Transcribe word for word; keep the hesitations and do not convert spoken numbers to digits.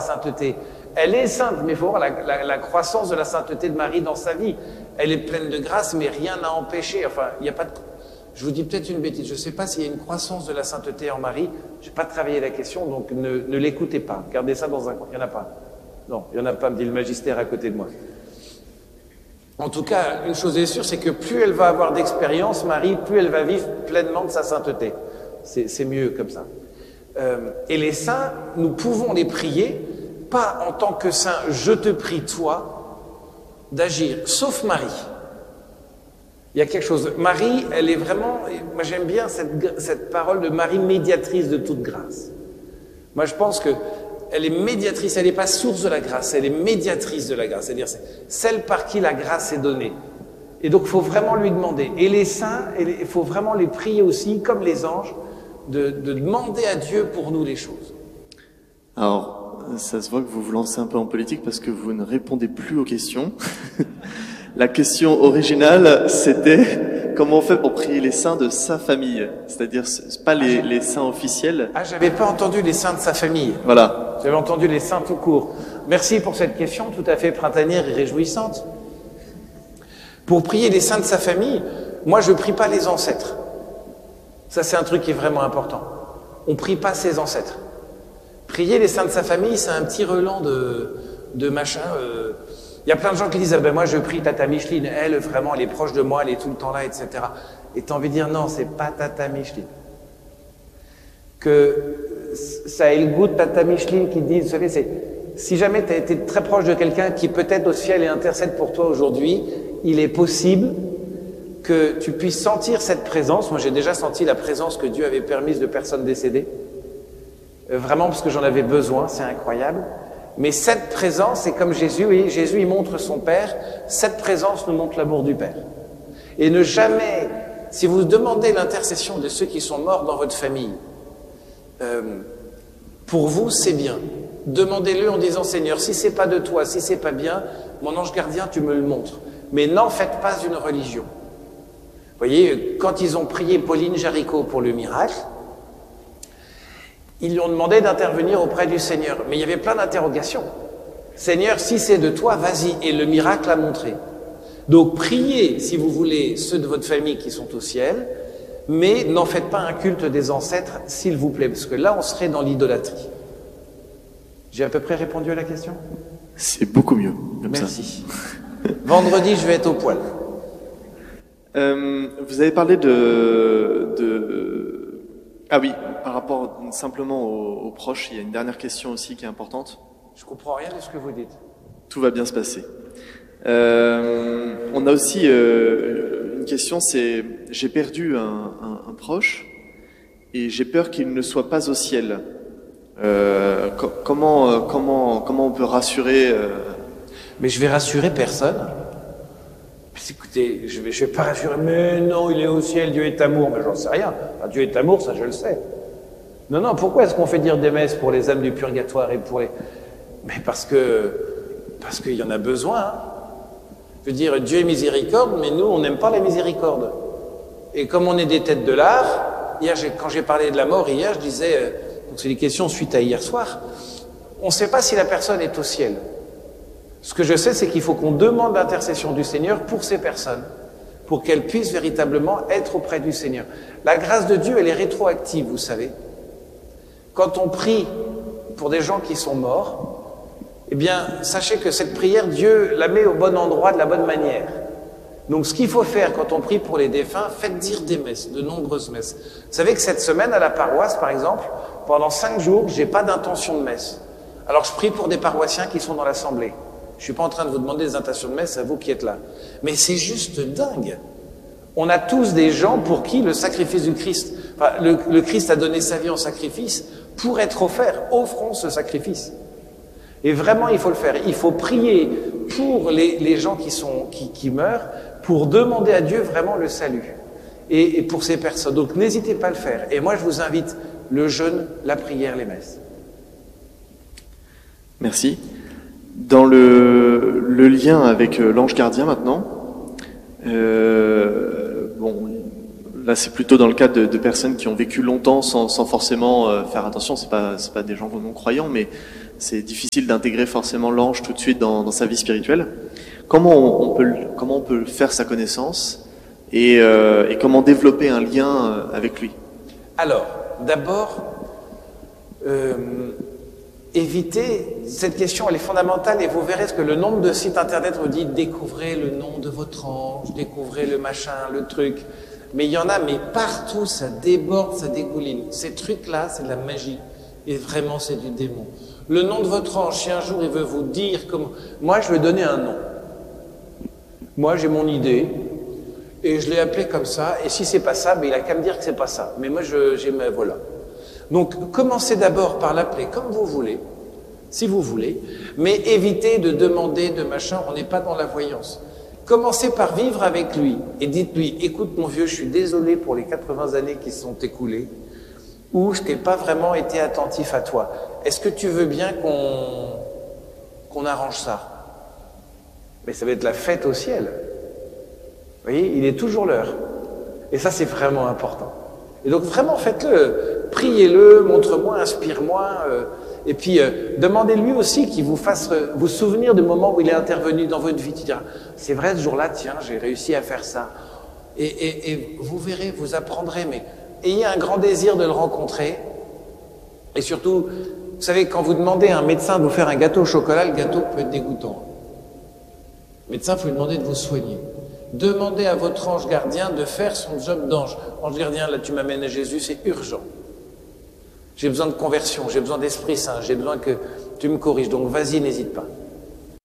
sainteté. Elle est sainte, mais il faut voir la, la, la croissance de la sainteté de Marie dans sa vie. Elle est pleine de grâce, mais rien n'a empêché. Enfin, il n'y a pas de... Je vous dis peut-être une bêtise, je ne sais pas s'il y a une croissance de la sainteté en Marie. Je n'ai pas travaillé la question, donc ne, ne l'écoutez pas. Gardez ça dans un coin. Il n'y en a pas. Non, il n'y en a pas, me dit le magistère à côté de moi. En tout cas, une chose est sûre, c'est que plus elle va avoir d'expérience, Marie, plus elle va vivre pleinement de sa sainteté. C'est mieux comme ça. Euh, et les saints, nous pouvons les prier, pas en tant que saint, je te prie toi, d'agir, sauf Marie. Il y a quelque chose. Marie, elle est vraiment, moi j'aime bien cette, cette parole de Marie médiatrice de toute grâce. Moi je pense que elle est médiatrice, elle n'est pas source de la grâce, elle est médiatrice de la grâce, c'est-à-dire celle par qui la grâce est donnée. Et donc il faut vraiment lui demander. Et les saints, il faut vraiment les prier aussi, comme les anges, de, de demander à Dieu pour nous les choses. Alors, ça se voit que vous vous lancez un peu en politique parce que vous ne répondez plus aux questions. La question originale, c'était comment on fait pour prier les saints de sa famille, c'est-à-dire pas les, les saints officiels. Ah, j'avais pas entendu les saints de sa famille. Voilà. J'avais entendu les saints tout court. Merci pour cette question tout à fait printanière et réjouissante. Pour prier les saints de sa famille, moi je prie pas les ancêtres. Ça c'est un truc qui est vraiment important. On prie pas ses ancêtres. Prier les saints de sa famille, c'est un petit relent de, de machin. Euh, Il y a plein de gens qui disent ah ben moi je prie Tata Micheline, elle vraiment elle est proche de moi, elle est tout le temps là, et cetera. Et tu as envie de dire non, c'est pas Tata Micheline. Que ça ait le goût de Tata Micheline qui dit, vous savez, c'est si jamais tu as été très proche de quelqu'un qui peut-être au ciel et intercède pour toi aujourd'hui, il est possible que tu puisses sentir cette présence. Moi j'ai déjà senti la présence que Dieu avait permise de personnes décédées. Euh, vraiment parce que j'en avais besoin, c'est incroyable. Mais cette présence, c'est comme Jésus, oui, Jésus il montre son Père, cette présence nous montre l'amour du Père. Et ne jamais, si vous demandez l'intercession de ceux qui sont morts dans votre famille, euh, pour vous c'est bien. Demandez-le en disant Seigneur, si c'est pas de toi, si c'est pas bien, mon ange gardien tu me le montres. Mais n'en faites pas une religion. Vous voyez, quand ils ont prié Pauline Jaricot pour le miracle, ils lui ont demandé d'intervenir auprès du Seigneur. Mais il y avait plein d'interrogations. Seigneur, si c'est de toi, vas-y. Et le miracle a montré. Donc priez, si vous voulez, ceux de votre famille qui sont au ciel, mais n'en faites pas un culte des ancêtres, s'il vous plaît, parce que là, on serait dans l'idolâtrie. J'ai à peu près répondu à la question? C'est beaucoup mieux, comme Merci. Ça. Vendredi, je vais être au poil. Euh, vous avez parlé de... de... Ah oui, par rapport simplement aux, aux proches, il y a une dernière question aussi qui est importante. Je comprends rien de ce que vous dites. Tout va bien se passer. Euh, on a aussi euh, une question, c'est j'ai perdu un, un, un proche et j'ai peur qu'il ne soit pas au ciel. Euh, co comment, euh, comment, comment on peut rassurer euh... Mais je vais rassurer personne. Écoutez, je ne vais, je vais pas rassurer, mais non, il est au ciel, Dieu est amour, mais j'en sais rien. Enfin, Dieu est amour, ça je le sais. Non, non, pourquoi est-ce qu'on fait dire des messes pour les âmes du purgatoire et pour les... Mais parce que, parce qu'il y en a besoin. Hein. Je veux dire, Dieu est miséricorde, mais nous, on n'aime pas la miséricorde. Et comme on est des têtes de l'art, hier, quand j'ai parlé de la mort, hier, je disais, euh, donc c'est des questions suite à hier soir, on ne sait pas si la personne est au ciel. Ce que je sais, c'est qu'il faut qu'on demande l'intercession du Seigneur pour ces personnes, pour qu'elles puissent véritablement être auprès du Seigneur. La grâce de Dieu, elle est rétroactive, vous savez. Quand on prie pour des gens qui sont morts, eh bien, sachez que cette prière, Dieu la met au bon endroit, de la bonne manière. Donc, ce qu'il faut faire quand on prie pour les défunts, faites dire des messes, de nombreuses messes. Vous savez que cette semaine, à la paroisse, par exemple, pendant cinq jours, j'ai pas d'intention de messe. Alors, je prie pour des paroissiens qui sont dans l'assemblée. Je suis pas en train de vous demander des intentions de messe à vous qui êtes là. Mais c'est juste dingue. On a tous des gens pour qui le sacrifice du Christ, enfin, le, le Christ a donné sa vie en sacrifice pour être offert. Offrons ce sacrifice. Et vraiment, il faut le faire. Il faut prier pour les, les gens qui, sont, qui, qui meurent, pour demander à Dieu vraiment le salut. Et, et pour ces personnes. Donc, n'hésitez pas à le faire. Et moi, je vous invite le jeûne, la prière, les messes. Merci. Dans le, le lien avec l'ange gardien maintenant, euh, bon, là c'est plutôt dans le cadre de, de personnes qui ont vécu longtemps sans, sans forcément euh, faire attention, c'est pas, c'est pas des gens non croyants, mais c'est difficile d'intégrer forcément l'ange tout de suite dans, dans sa vie spirituelle. Comment on, on peut, comment on peut faire sa connaissance et, euh, et comment développer un lien avec lui? Alors, d'abord, euh, évitez, cette question elle est fondamentale et vous verrez ce que le nombre de sites internet vous dit découvrez le nom de votre ange, découvrez le machin, le truc. Mais il y en a, mais partout, ça déborde, ça dégouline. Ces trucs-là, c'est de la magie. Et vraiment, c'est du démon. Le nom de votre ange, si un jour il veut vous dire comment... Moi, je lui ai donné un nom. Moi, j'ai mon idée. Et je l'ai appelé comme ça. Et si c'est pas ça, ben, il a qu'à me dire que c'est pas ça. Mais moi, je, j'ai... Voilà. Donc, commencez d'abord par l'appeler comme vous voulez. Si vous voulez. Mais évitez de demander de machin. On n'est pas dans la voyance. Commencez par vivre avec lui et dites-lui, écoute mon vieux, je suis désolé pour les quatre-vingts années qui se sont écoulées où je n'ai pas vraiment été attentif à toi. Est-ce que tu veux bien qu'on qu'on arrange ça? Mais ça va être la fête au ciel. Vous voyez, il est toujours l'heure. Et ça, c'est vraiment important. Et donc vraiment, faites-le. Priez-le, montre-moi, inspire-moi. Euh, et puis, euh, demandez-lui aussi qu'il vous fasse euh, vous souvenir du moment où il est intervenu dans votre vie. Tu diras, c'est vrai, ce jour-là, tiens, j'ai réussi à faire ça. Et, et, et vous verrez, vous apprendrez, mais ayez un grand désir de le rencontrer. Et surtout, vous savez, quand vous demandez à un médecin de vous faire un gâteau au chocolat, le gâteau peut être dégoûtant. Le médecin, il faut lui demander de vous soigner. Demandez à votre ange gardien de faire son job d'ange. Ange gardien, là, tu m'amènes à Jésus, c'est urgent. J'ai besoin de conversion, j'ai besoin d'Esprit Saint, j'ai besoin que tu me corriges. Donc, vas-y, n'hésite pas.